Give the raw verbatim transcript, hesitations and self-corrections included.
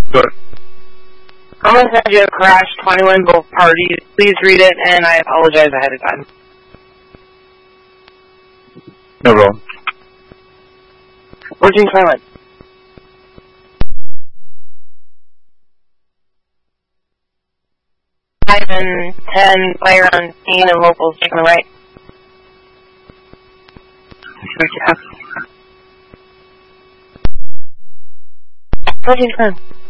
Good. I'm going to send you a crash twenty-one both parties. Please read it, and I apologize ahead of time. No problem. fourteen twenty-one. five and ten, player on scene and locals taking the right. fourteen ten.